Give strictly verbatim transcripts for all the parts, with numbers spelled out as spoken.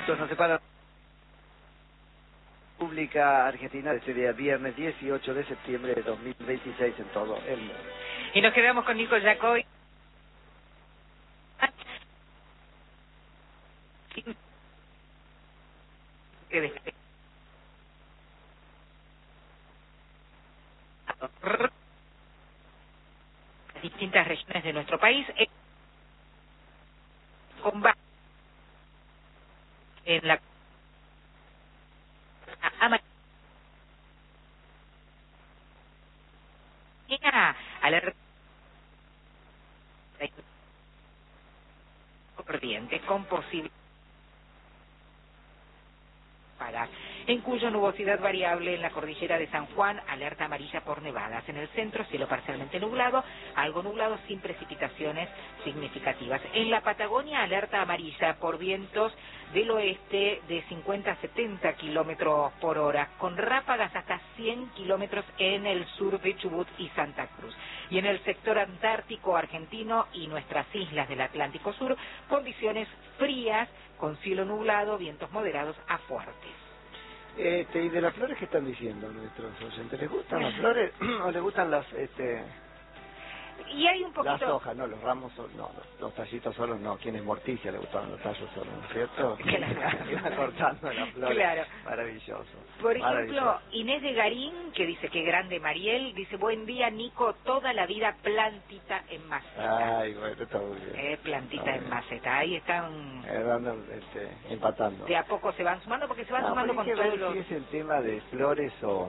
minutos nos separan. República Argentina de este día viernes dieciocho de septiembre de dos mil veintiséis en todo el mundo. Y nos quedamos con Nico Yacoy. Distintas regiones de nuestro país combate en la alerta corriente con posible para en cuyo nubosidad variable en la cordillera de San Juan, alerta amarilla por nevadas. En el centro, cielo parcialmente nublado, algo nublado sin precipitaciones significativas. En la Patagonia, alerta amarilla por vientos del oeste de cincuenta a setenta kilómetros por hora, con ráfagas hasta cien kilómetros en el sur de Chubut y Santa Cruz. Y en el sector antártico argentino y nuestras islas del Atlántico Sur, condiciones frías, con cielo nublado, vientos moderados a fuertes. Este, ¿y de las flores qué están diciendo nuestros oyentes? ¿Les gustan las flores o les gustan las, este... Y hay un poquito... Las hojas, no, los ramos, son, no, los, los tallitos solos no. ¿Quién es Morticia? Le gustaban los tallos solos, ¿no es cierto? Claro. Iba cortando las flores. Claro. Maravilloso. Por maravilloso. ejemplo, Inés de Garín, que dice que grande Mariel, dice, buen día Nico, toda la vida plantita en maceta. Ay, bueno, está muy bien. Eh, plantita está en bien. maceta, ahí están... Eh, dando, este, empatando. De a poco se van sumando, porque se van no, sumando con hay que todos ver los... si es el tema de flores o,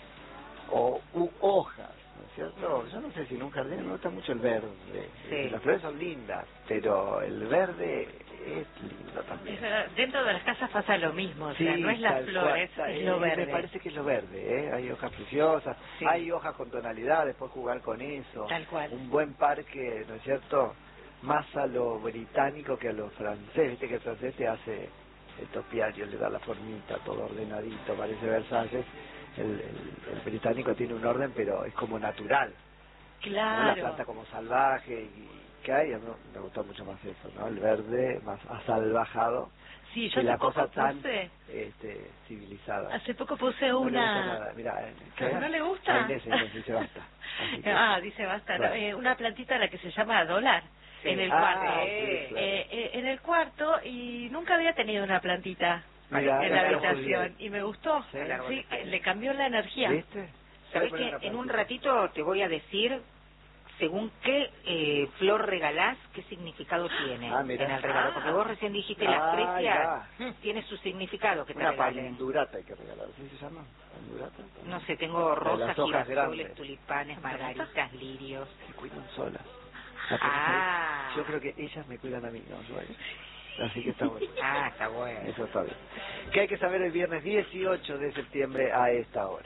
o u hojas. ¿No es cierto? Yo no sé si en un jardín me gusta mucho el verde. Sí. Las flores son lindas, pero el verde es lindo también. Es, dentro de las casas pasa lo mismo, o Sí, sea, no es las tal flores, cual, es eh, lo verde. Me parece que es lo verde, ¿eh? Hay hojas preciosas, Sí. hay hojas con tonalidades, puedes jugar con eso. Tal cual. Un buen parque, ¿no es cierto? Más a lo británico que a lo francés, viste que el francés te hace el topiario, le da la formita, todo ordenadito, parece Versalles. El, el, el británico tiene un orden, pero es como natural. Claro. Una planta como salvaje y que hay, a mí me gustó mucho más eso, ¿no? El verde más asalvajado. Sí, yo que hace la poco cosa tan puse, este, civilizada. hace poco puse No le gusta una... nada. Mira, ¿qué? ¿No le gusta? A Inés, Inés dice basta. Así que- Ah, dice basta, Claro. no, eh, una plantita la que se llama dólar, Sí. en el Ah, cuarto. sí, Eh, claro. eh, eh, en el cuarto, y nunca había tenido una plantita Mira, en la claro, habitación, y me gustó, Sí. sí, que le cambió la energía. ¿Viste? ¿Sabés Voy a poner que una en un plantita. ratito te voy a decir, según qué eh, flor regalás, qué significado tiene Ah, mirá. en el regalo? Ah. Porque vos recién dijiste Ah, las precias, ya. mm, tiene su significado que te Una regalen. pandurata hay que regalar, ¿sí se llama? ¿Pandurata? No sé, tengo rosas, las hojas girasoles, grandes. tulipanes, margaritas, lirios. Se cuidan solas. La Ah. Yo creo que ellas me cuidan a mí, no yo a ellas. Así que está bueno. Ah, está bueno. Eso está bien. ¿Qué hay que saber el viernes dieciocho de septiembre a esta hora?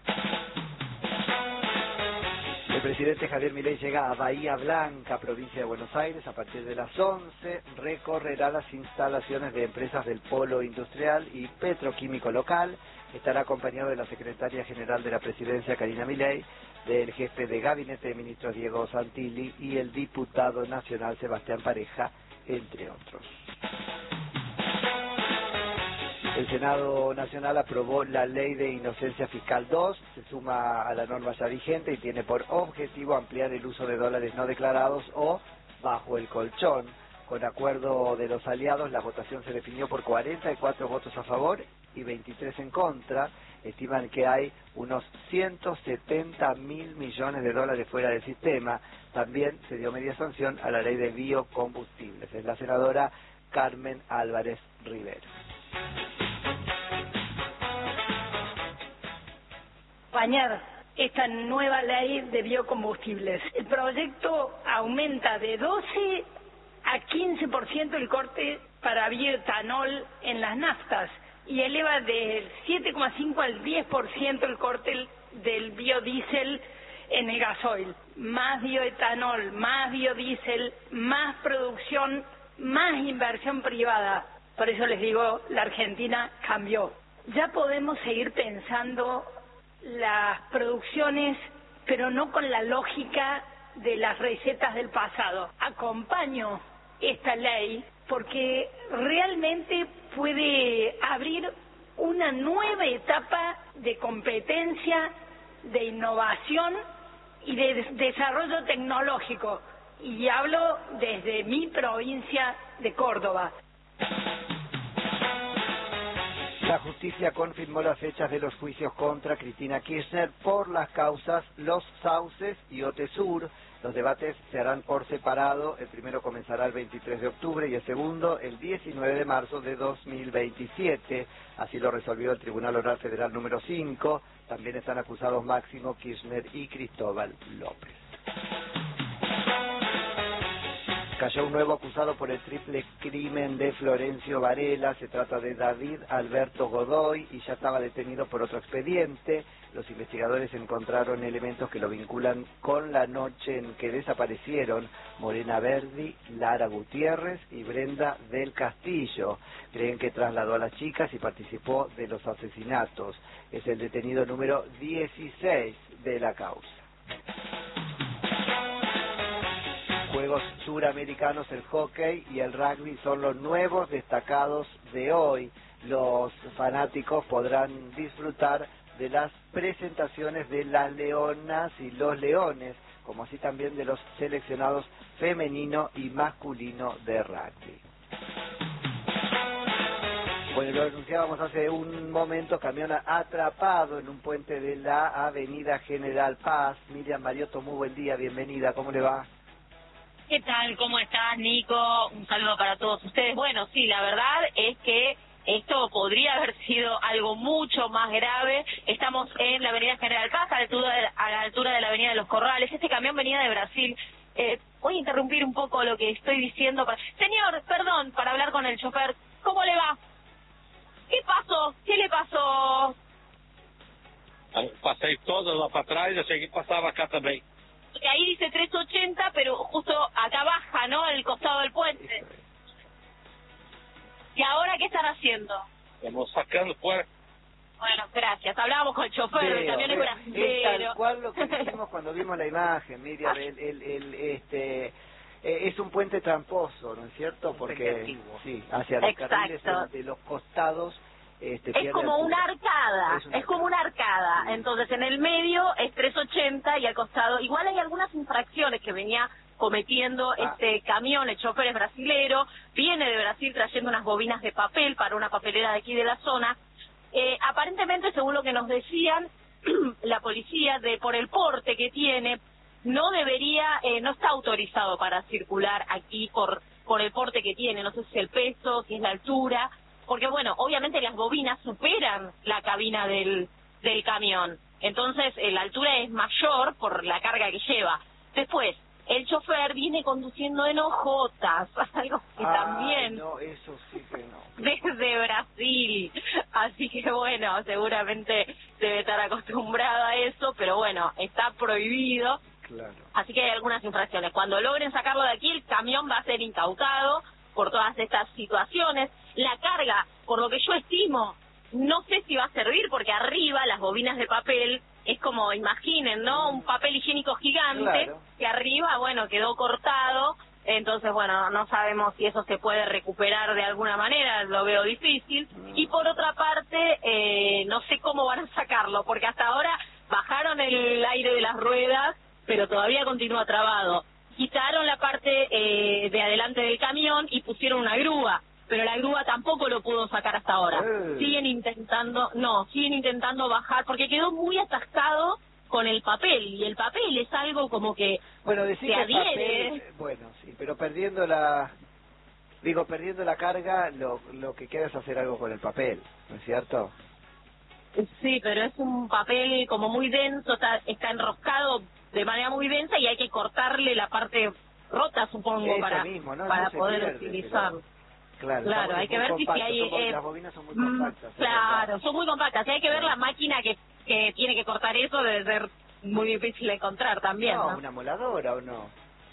El presidente Javier Milei llega a Bahía Blanca, provincia de Buenos Aires, a partir de las once. Recorrerá las instalaciones de empresas del polo industrial y petroquímico local. Estará acompañado de la secretaria general de la presidencia, Karina Milei, del jefe de gabinete de ministros, Diego Santilli, y el diputado nacional, Sebastián Pareja, entre otros. El Senado Nacional aprobó la Ley de Inocencia Fiscal dos, se suma a la norma ya vigente y tiene por objetivo ampliar el uso de dólares no declarados o bajo el colchón. Con acuerdo de los aliados, la votación se definió por cuarenta y cuatro votos a favor y veintitrés en contra. Estiman que hay unos ciento setenta mil millones de dólares fuera del sistema. También se dio media sanción a la ley de biocombustibles. Es la senadora Carmen Álvarez Rivera. Acompañar esta nueva ley de biocombustibles. El proyecto aumenta de doce a quince por ciento el corte para bioetanol en las naftas y eleva del siete coma cinco al diez por ciento el corte del biodiesel en el gasoil. Más bioetanol, más biodiesel, más producción, más inversión privada. Por eso les digo, la Argentina cambió. Ya podemos seguir pensando las producciones, pero no con la lógica de las recetas del pasado. Acompaño esta ley porque realmente puede abrir una nueva etapa de competencia, de innovación y de des- desarrollo tecnológico. Y hablo desde mi provincia de Córdoba. La justicia confirmó las fechas de los juicios contra Cristina Kirchner por las causas Los Sauces y Otesur. Los debates se harán por separado. El primero comenzará el veintitrés de octubre y el segundo el diecinueve de marzo de dos mil veintisiete. Así lo resolvió el Tribunal Oral Federal número cinco. También están acusados Máximo Kirchner y Cristóbal López. Cayó un nuevo acusado por el triple crimen de Florencio Varela. Se trata de David Alberto Godoy y ya estaba detenido por otro expediente. Los investigadores encontraron elementos que lo vinculan con la noche en que desaparecieron Morena Verdi, Lara Gutiérrez y Brenda del Castillo. Creen que trasladó a las chicas y participó de los asesinatos. Es el detenido número dieciséis de la causa. Juegos Suramericanos, el hockey y el rugby son los nuevos destacados de hoy. Los fanáticos podrán disfrutar de las presentaciones de las leonas y los leones, como así también de los seleccionados femenino y masculino de rugby. Bueno, lo anunciábamos hace un momento, camión atrapado en un puente de la avenida General Paz. Miriam Mariotto, muy buen día, bienvenida, ¿cómo le va? ¿Qué tal? ¿Cómo estás, Nico? Un saludo para todos ustedes. Bueno, sí, la verdad es que esto podría haber sido algo mucho más grave. Estamos en la avenida General Paz, a la altura de, a la altura de la avenida de los Corrales. Este camión venía de Brasil. Eh, voy a interrumpir un poco lo que estoy diciendo. Para... Señor, perdón, para hablar con el chofer. ¿Cómo le va? ¿Qué pasó? ¿Qué le pasó? Passei todo lá para trás, eu cheguei e passava cá também. Que ahí dice trescientos ochenta, pero justo acá baja, ¿no? Al costado del puente. ¿Y ahora qué están haciendo? Estamos sacando fuera. Bueno, gracias. Hablábamos con el chofer del camión Es brasileño. tal cual lo que dijimos cuando vimos la imagen, Miriam. El, el, el, este, eh, es un puente tramposo, ¿no es cierto? Porque sí, hacia los Exacto. carriles de, de los costados. Este, Es pierde como altura. una arcada, Es una es como una arcada. Sí. Entonces en el medio es trescientos ochenta y al costado, igual hay algunas infracciones que venía cometiendo Ah. este camión, el chofer es brasilero, viene de Brasil trayendo unas bobinas de papel para una papelera de aquí de la zona. Eh, aparentemente, según lo que nos decían, la policía, de por el porte que tiene, no debería, eh, no está autorizado para circular aquí por, por el porte que tiene, no sé si es el peso, si es la altura, porque bueno, obviamente las bobinas superan la cabina del, del camión, entonces eh, la altura es mayor por la carga que lleva. Después, el chofer viene conduciendo en hojotas, algo que Ay, también no, eso sí que no. desde Brasil, así que bueno, seguramente debe estar acostumbrado a eso, pero bueno, está prohibido, Claro. así que hay algunas infracciones. Cuando logren sacarlo de aquí, el camión va a ser incautado por todas estas situaciones. La carga, por lo que yo estimo, no sé si va a servir, porque arriba las bobinas de papel es como, imaginen, ¿no? Un papel higiénico gigante, Claro. que arriba, bueno, quedó cortado. Entonces, bueno, no sabemos si eso se puede recuperar de alguna manera, lo veo difícil. Y por otra parte, eh, no sé cómo van a sacarlo, porque hasta ahora bajaron el aire de las ruedas, pero todavía continúa trabado. Quitaron la parte eh, de adelante del camión y pusieron una grúa, pero la grúa tampoco lo pudo sacar hasta ahora. Eh. Siguen intentando, no, siguen intentando bajar, porque quedó muy atascado con el papel, y el papel es algo como que Bueno, decir se que adhiere. papel, eh, bueno, sí, pero perdiendo la, digo, perdiendo la carga, lo, lo que queda es hacer algo con el papel, ¿no es cierto? Sí, pero es un papel como muy denso, está, está enroscado de manera muy densa y hay que cortarle la parte rota, supongo, Eso para, mismo, ¿no? para No se poder pierde, utilizarlo. Claro, Claro, estamos hay que muy ver si, si compactos, hay... son- eh, las bobinas son muy mm, compactas. es claro, verdad. son muy compactas. Hay que ver la máquina que, que tiene que cortar eso, debe ser muy difícil de encontrar también, No, ¿no? una moladora o no.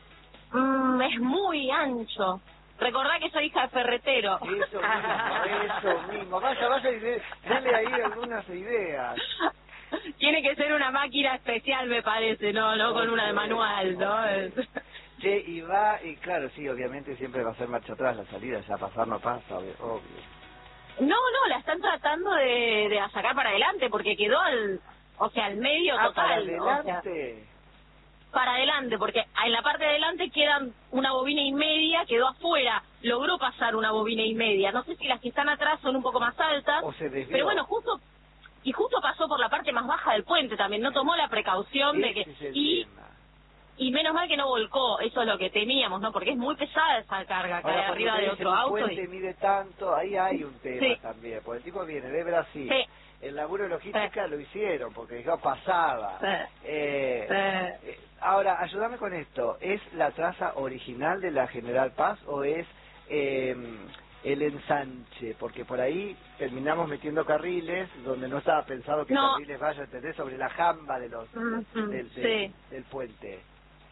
Mm, es muy ancho. Recordá que soy hija de ferretero. Eso mismo, eso mismo. Vaya, vaya y dé- dale ahí algunas ideas. Tiene que ser una máquina especial, me parece, no, no con una de manual, ¿no? Es- Che, y va, y claro, sí, obviamente siempre va a ser marcha atrás, la salida, ya pasar no pasa, obvio. obvio. No, no, la están tratando de, de sacar para adelante porque quedó al, o sea, al medio ah, total. para adelante. O sea, para adelante, porque en la parte de adelante quedan una bobina y media, quedó afuera, logró pasar una bobina y media. No sé si las que están atrás son un poco más altas, o se desvió. Pero bueno, justo y justo pasó por la parte más baja del puente también, no tomó la precaución Ese de que... es el y tema. Y menos mal que no volcó, eso es lo que temíamos, ¿no? Porque es muy pesada esa carga, cae Ahora, arriba cuando de te dicen otro un auto. puente Y... mide tanto, ahí hay un tema Sí. también, porque el tipo viene de Brasil. Sí. El laburo de logística Sí. lo hicieron, porque dijo pasaba. Sí. Eh, Sí. eh, ahora, ayúdame con esto, ¿es la traza original de la General Paz o es eh, el ensanche? Porque por ahí terminamos metiendo carriles donde no estaba pensado que No. carriles vaya a tener sobre la jamba de los Mm, mm, del, del, sí. del puente.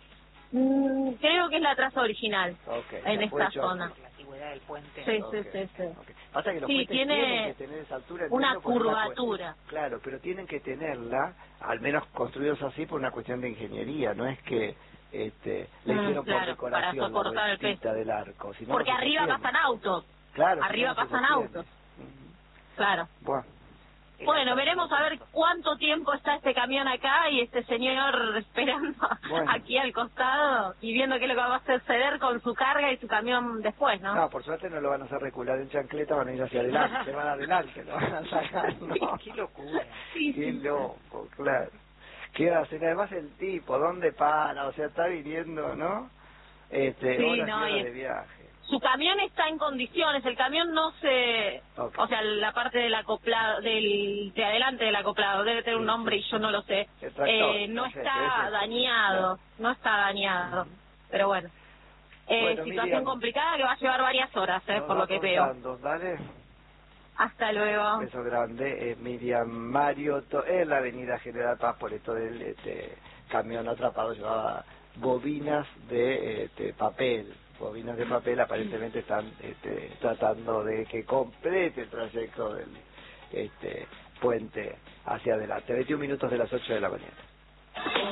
Mm, creo que es la traza original, Okay, en ya fue esta hecho zona. así. La antigüedad del puente. Sí, Okay, sí, sí, sí. okay. Pasa que los Sí, puentes tiene tienen que tener esa altura, una entiendo, por una curvatura. cu- claro, pero tienen que tenerla, al menos construidos así por una cuestión de ingeniería, no es que este, le Mm, hicieron claro, por decoración para soportar la el peso. vueltita del arco. Si no, Porque no se arriba sostiene. pasan autos, Claro, si arriba no, no se pasan sostiene. autos. Ujú. claro. Bueno, Bueno, veremos a ver cuánto tiempo está este camión acá y este señor esperando Bueno. aquí al costado y viendo qué es lo que va a suceder con su carga y su camión después, ¿no? no, por suerte no lo van a hacer recular en chancleta, van a ir hacia adelante, se van adelante, lo van a sacar, ¿no? Qué locura. Sí, Qué sí. loco, claro. ¿Qué hacen? Además el tipo, ¿dónde para? O sea, está viniendo, ¿no? Este, Sí, horas y no, horas y de es- viaje. Su camión está en condiciones, el camión no se... Ok. O sea, la parte del acoplado, del, de adelante del acoplado, debe tener un Sí, nombre sí, y yo no lo sé. El tractor, Eh, no no sé, está pero ese- dañado, no está dañado, pero bueno. Eh, Bueno, situación Miriam, complicada que va a llevar varias horas, eh, nos por va lo que veo. contando, ¿dale? Hasta luego. Un beso grande. Es Miriam Mariotto en la avenida General Paz, por esto del este, camión atrapado, llevaba bobinas de este, papel. Bobinas de papel aparentemente están este, tratando de que complete el trayecto del este, puente hacia adelante. veintiún minutos de las ocho de la mañana.